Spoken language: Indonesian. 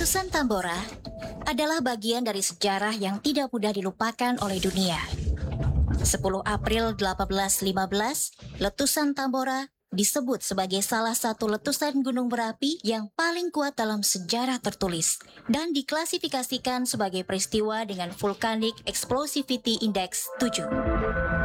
Letusan Tambora adalah bagian dari sejarah yang tidak mudah dilupakan oleh dunia. 10 April 1815, letusan Tambora disebut sebagai salah satu letusan gunung berapi yang paling kuat dalam sejarah tertulis dan diklasifikasikan sebagai peristiwa dengan Volcanic Explosivity Index 7.